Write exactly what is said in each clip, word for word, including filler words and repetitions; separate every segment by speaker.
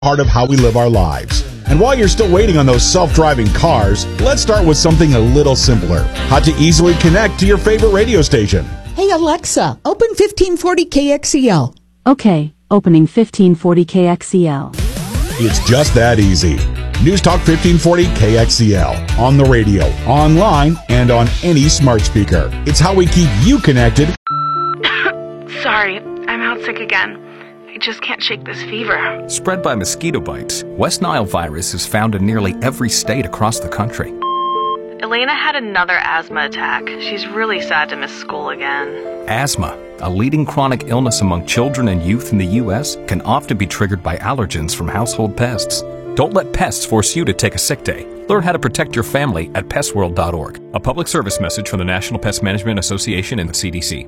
Speaker 1: Part of how we live our lives. And while you're still waiting on those self-driving cars, let's start with something a little simpler. How to easily connect to your favorite radio station.
Speaker 2: Hey Alexa, open fifteen forty K X E L.
Speaker 3: Okay, opening fifteen forty K X E L.
Speaker 1: It's just that easy. News Talk fifteen forty K X E L. On the radio, online, and on any smart speaker. It's how we keep you connected.
Speaker 4: Sorry, I'm out sick again. I just can't shake this fever.
Speaker 5: Spread by mosquito bites, West Nile virus is found in nearly every state across the country.
Speaker 4: Elena had another asthma attack. She's really sad to miss school again.
Speaker 5: Asthma, a leading chronic illness among children and youth in the U S, can often be triggered by allergens from household pests. Don't let pests force you to take a sick day. Learn how to protect your family at pest world dot org. A public service message from the National Pest Management Association and the C D C.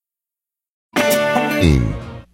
Speaker 6: Mm.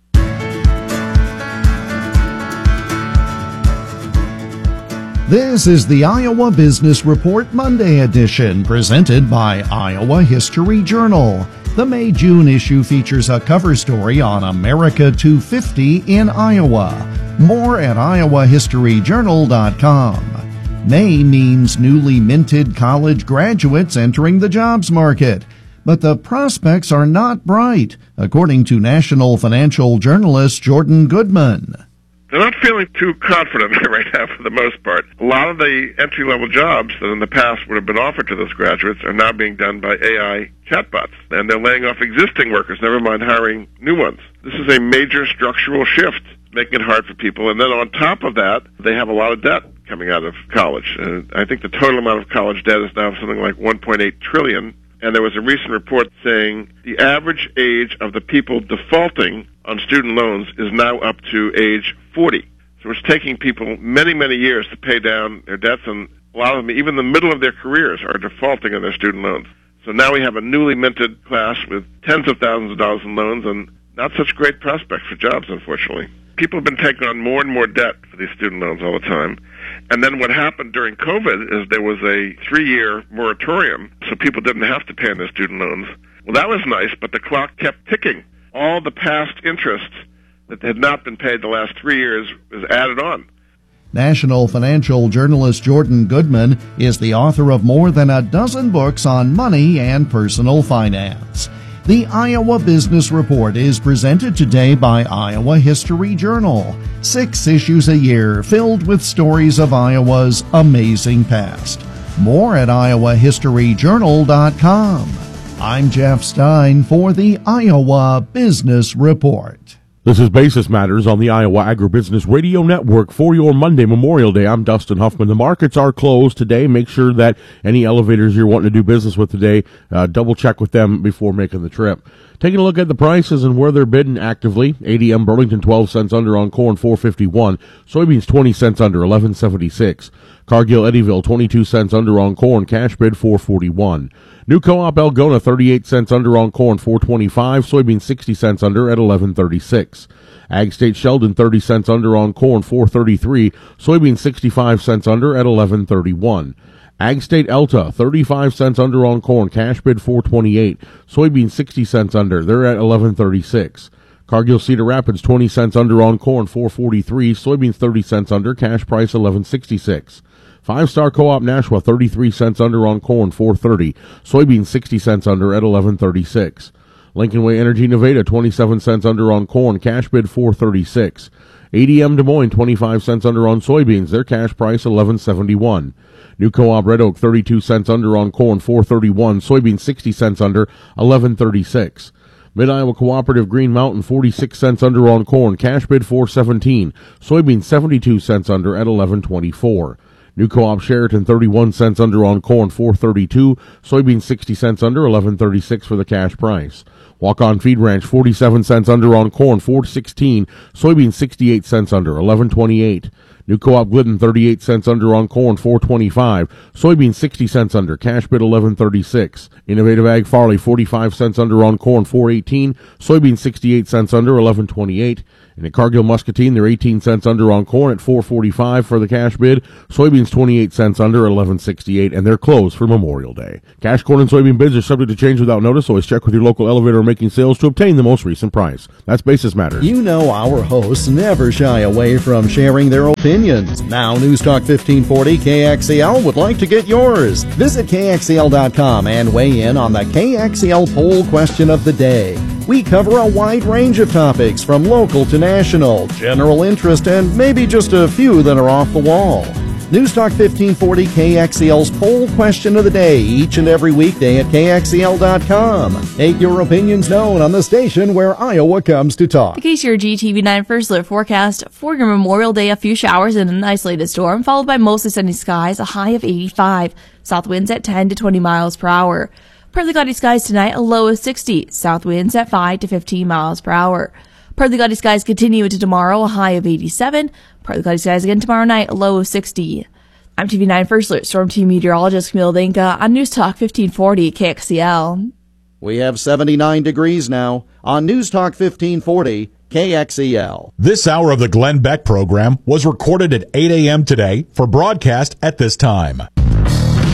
Speaker 6: This is the Iowa Business Report Monday edition, presented by Iowa History Journal. The May-June issue features a cover story on America two fifty in Iowa. More at iowa history journal dot com. May means newly minted college graduates entering the jobs market. But the prospects are not bright, according to national financial journalist Jordan Goodman.
Speaker 7: They're not feeling too confident right now for the most part. A lot of the entry-level jobs that in the past would have been offered to those graduates are now being done by A I chatbots, and they're laying off existing workers, never mind hiring new ones. This is a major structural shift, making it hard for people. And then on top of that, they have a lot of debt coming out of college. Uh, I think the total amount of college debt is now something like one point eight trillion dollars. And there was a recent report saying the average age of the people defaulting on student loans is now up to age forty. So it's taking people many, many years to pay down their debts, and a lot of them, even in the middle of their careers, are defaulting on their student loans. So now we have a newly minted class with tens of thousands of dollars in loans and not such great prospects for jobs, unfortunately. People have been taking on more and more debt for these student loans all the time. And then what happened during COVID is there was a three-year moratorium, so people didn't have to pay on their student loans. Well, that was nice, but the clock kept ticking. All the past interest that had not been paid the last three years was added on.
Speaker 6: National financial journalist Jordan Goodman is the author of more than a dozen books on money and personal finance. The Iowa Business Report is presented today by Iowa History Journal. Six issues a year filled with stories of Iowa's amazing past. More at iowa history journal dot com. I'm Jeff Stein for the Iowa Business Report.
Speaker 8: This is Basis Matters on the Iowa Agribusiness Radio Network for your Monday Memorial Day. I'm Dustin Huffman. The markets are closed today. Make sure that any elevators you're wanting to do business with today, uh, double check with them before making the trip. Taking a look at the prices and where they're bidding actively. A D M Burlington twelve cents under on corn, four fifty-one. Soybeans twenty cents under, eleven seventy-six. Cargill Eddyville twenty-two cents under on corn, cash bid four forty-one. New Co-op Algona thirty-eight cents under on corn, four twenty-five. Soybeans sixty cents under at eleven thirty-six. Ag State Sheldon thirty cents under on corn, four thirty-three. Soybeans sixty-five cents under at eleven thirty-one. Ag State Elta thirty-five cents under on corn, cash bid four twenty-eight. Soybeans sixty cents under, they're at eleven thirty-six. Cargill Cedar Rapids twenty cents under on corn, four forty-three. Soybeans thirty cents under, cash price eleven sixty-six. Five Star Co-op Nashua thirty-three cents under on corn, four thirty. Soybeans sixty cents under at eleven thirty-six. Lincoln Way Energy Nevada twenty-seven cents under on corn, cash bid four thirty-six. A D M Des Moines twenty-five cents under on soybeans, their cash price eleven seventy-one. New Co-op Red Oak thirty-two cents under on corn, four thirty-one. Soybeans sixty cents under, eleven thirty-six. Mid-Iowa Cooperative Green Mountain forty-six cents under on corn, cash bid four seventeen. Soybeans seventy-two cents under at eleven twenty-four. New Co-op Sheraton thirty-one cents under on corn, four thirty-two. Soybeans sixty cents under, eleven thirty-six for the cash price. Walk-On Feed Ranch forty-seven cents under on corn, four sixteen. Soybeans sixty-eight cents under, eleven twenty-eight. New Co-op Glidden thirty-eight cents under on corn, four twenty-five. Soybeans sixty cents under, cash bid eleven thirty-six. Innovative Ag Farley forty-five cents under on corn, four eighteen. Soybeans sixty-eight cents under, eleven twenty-eight. And at Cargill Muscatine, they're eighteen cents under on corn at four forty-five for the cash bid. Soybeans twenty-eight cents under, eleven sixty-eight, and they're closed for Memorial Day. Cash corn and soybean bids are subject to change without notice, so always check with your local elevator making sales to obtain the most recent price. That's Basis Matters.
Speaker 6: You know our hosts never shy away from sharing their opinions. Now News Talk fifteen forty K X E L would like to get yours. Visit K X E L dot com and weigh in on the K X E L poll question of the day. We cover a wide range of topics from local to national, general interest, and maybe just a few that are off the wall. News Talk fifteen forty K X E L's poll question of the day each and every weekday at K X E L dot com. Make your opinions known on the station where Iowa comes to talk.
Speaker 9: The K C R G T V nine First Alert forecast for your Memorial Day, a few showers and an isolated storm, followed by mostly sunny skies, a high of eighty-five. South winds at ten to twenty miles per hour. Partly cloudy skies tonight, a low of sixty. South winds at five to fifteen miles per hour. Partly cloudy skies continue into tomorrow, a high of eighty-seven. Partly cloudy skies again tomorrow night, a low of sixty. I'm T V nine First Alert Storm Team Meteorologist Camille Dinka on News Talk fifteen forty K X E L.
Speaker 6: We have seventy-nine degrees now on News Talk fifteen forty K X E L.
Speaker 1: This hour of the Glenn Beck program was recorded at eight a.m. today for broadcast at this time.